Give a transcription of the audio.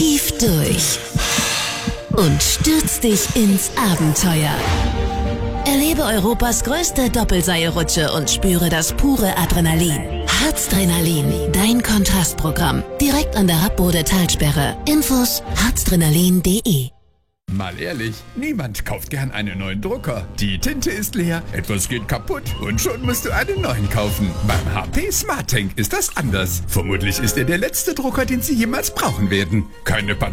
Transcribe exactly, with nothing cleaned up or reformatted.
tief durch und stürz dich ins Abenteuer. Erlebe Europas größte Doppelseilrutsche und spüre das pure Adrenalin. Harzdrenalin, dein Kontrastprogramm. Direkt an der Habbode-Talsperre. Infos harzdrenalin punkt de. Mal ehrlich, niemand kauft gern einen neuen Drucker. Die Tinte ist leer, etwas geht kaputt und schon musst du einen neuen kaufen. Beim H P Smart Tank ist das anders. Vermutlich ist er der letzte Drucker, den Sie jemals brauchen werden. Keine